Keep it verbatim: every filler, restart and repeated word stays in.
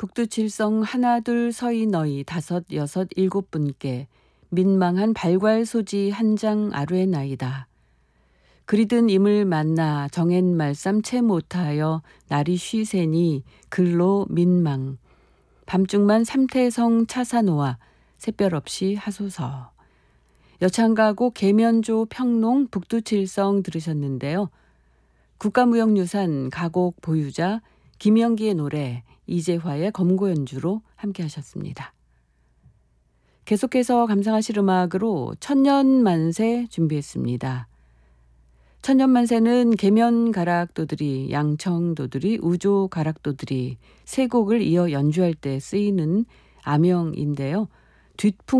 북두칠성 하나둘 서이 너희 다섯 여섯 일곱 분께 민망한 발괄소지 한 장 아뢰나이다. 그리든 임을 만나 정엔 말쌈 채 못하여 날이 쉬세니 글로 민망. 밤중만 삼태성 차사노아 샛별 없이 하소서. 여창가곡 계면조 평농 북두칠성 들으셨는데요. 국가무형유산 가곡 보유자 김영기의 노래 이재화의 검고 연주로 함께 하셨습니다. 계속해서 감상하실 음악으로 천년만세 준비했습니다. 천년만세는 계면가락도들이, 양청도들이, 우조가락도들이 세 곡을 이어 연주할 때 쓰이는 아명인데요. 뒷풍